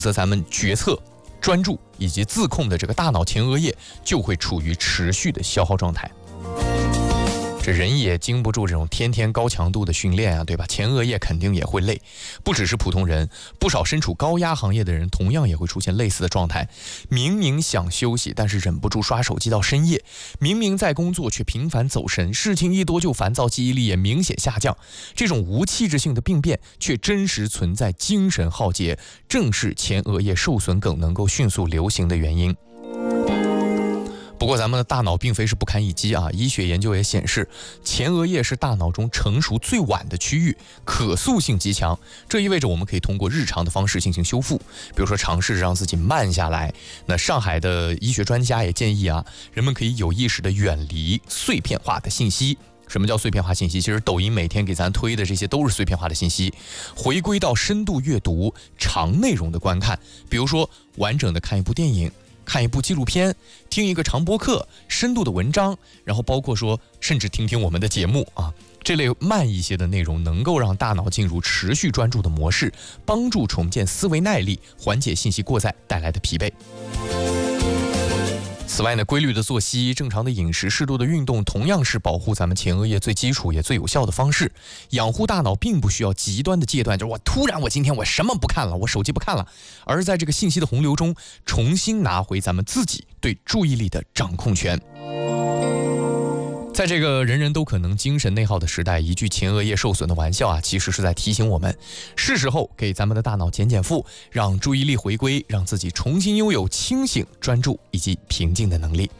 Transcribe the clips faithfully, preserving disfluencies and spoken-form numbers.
则咱们决策、专注以及自控的这个大脑前额叶就会处于持续的消耗状态。这人也经不住这种天天高强度的训练啊，对吧？前额叶肯定也会累，不只是普通人，不少身处高压行业的人同样也会出现类似的状态。明明想休息，但是忍不住刷手机到深夜；明明在工作，却频繁走神，事情一多就烦躁，记忆力也明显下降。这种无气质性的病变，却真实存在精神耗竭，正是前额叶受损梗能够迅速流行的原因。不过咱们的大脑并非是不堪一击啊，医学研究也显示，前额叶是大脑中成熟最晚的区域，可塑性极强。这意味着我们可以通过日常的方式进行修复，比如说尝试让自己慢下来。那上海的医学专家也建议啊，人们可以有意识地远离碎片化的信息。什么叫碎片化信息？其实抖音每天给咱推的这些都是碎片化的信息，回归到深度阅读、长内容的观看，比如说完整的看一部电影，看一部纪录片，听一个长播客，深度的文章，然后包括说甚至听听我们的节目啊，这类慢一些的内容能够让大脑进入持续专注的模式，帮助重建思维耐力，缓解信息过载带来的疲惫。此外呢，规律的作息、正常的饮食、适度的运动，同样是保护咱们前额叶最基础也最有效的方式。养护大脑并不需要极端的戒断，就是我突然我今天我什么不看了，我手机不看了，而在这个信息的洪流中，重新拿回咱们自己对注意力的掌控权。在这个人人都可能精神内耗的时代，一句前额叶受损的玩笑啊，其实是在提醒我们，是时候给咱们的大脑减减负，让注意力回归，让自己重新拥有清醒、专注以及平静的能力。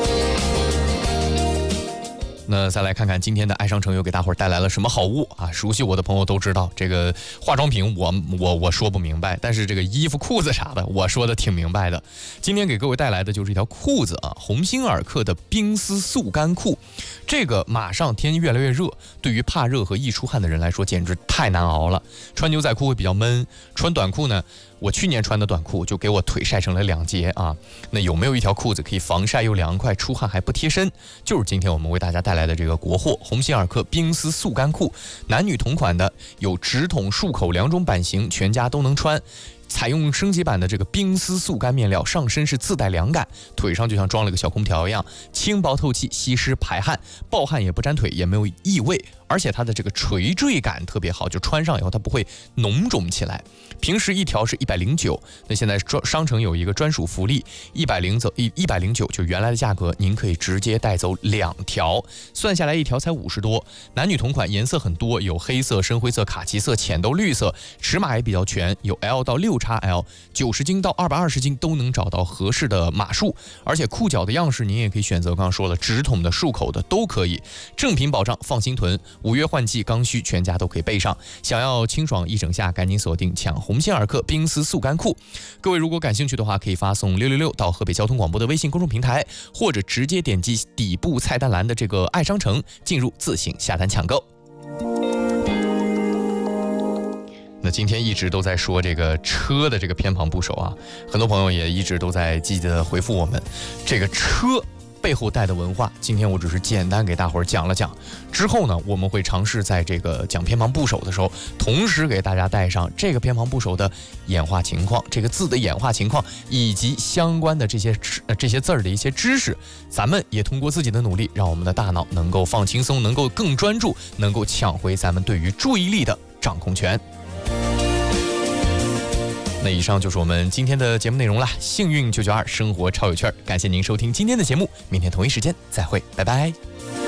那再来看看今天的爱商城又给大伙儿带来了什么好物啊？熟悉我的朋友都知道，这个化妆品我我我说不明白，但是这个衣服裤子啥的我说的挺明白的。今天给各位带来的就是一条裤子啊，鸿星尔克的冰丝速干裤。这个马上天越来越热，对于怕热和易出汗的人来说简直太难熬了。穿牛仔裤会比较闷，穿短裤呢，我去年穿的短裤就给我腿晒成了两截啊。那有没有一条裤子可以防晒又凉快，出汗还不贴身？就是今天我们为大家带来的这个国货鸿星尔克冰丝速干裤，男女同款的，有直筒、束口两种版型，全家都能穿。采用升级版的这个冰丝速干面料，上身是自带凉感，腿上就像装了个小空调一样，轻薄透气，吸湿排汗，暴汗也不沾腿，也没有异味，而且它的这个垂坠感特别好，就穿上以后它不会脓肿起来。平时一条是一百零九，那现在商城有一个专属福利，一百零走一一百零九就原来的价格，您可以直接带走两条，算下来一条才五十多。男女同款，颜色很多，有黑色、深灰色、卡其色、浅豆绿色，尺码也比较全，有 L 到六 X L， 九十斤到二百二十斤都能找到合适的码数，而且裤脚的样式您也可以选择，刚刚说了直筒的、束口的都可以，正品保障，放心囤。五月换季刚需，全家都可以备上。想要清爽一整夏，赶紧锁定抢鸿星尔克冰丝速干裤。各位如果感兴趣的话，可以发送六六六到河北交通广播的微信公众平台，或者直接点击底部菜单栏的这个爱商城，进入自行下单抢购。那今天一直都在说这个车的这个偏旁部首啊，很多朋友也一直都在积极的回复我们，这个车背后带的文化，今天我只是简单给大伙儿讲了讲。之后呢，我们会尝试在这个讲偏旁部首的时候，同时给大家带上这个偏旁部首的演化情况，这个字的演化情况，以及相关的这些呃这些字儿的一些知识。咱们也通过自己的努力，让我们的大脑能够放轻松，能够更专注，能够抢回咱们对于注意力的掌控权。那以上就是我们今天的节目内容了。幸运九九二生活超有趣，感谢您收听今天的节目，明天同一时间再会，拜拜。